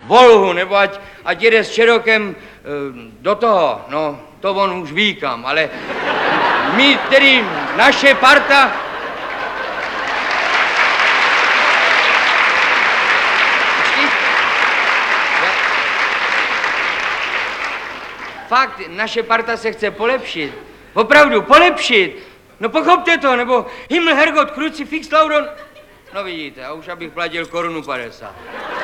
Volhu, nebo ať jede s Čerokem do toho, no, to on už ví kam, ale my tedy, naše parta... Fakt, naše parta se chce polepšit. Opravdu, polepšit. No pochopte to, nebo Himmel, Herrgott, Krucifix, Lauron. No vidíte, a už abych platil 1,50 Kč.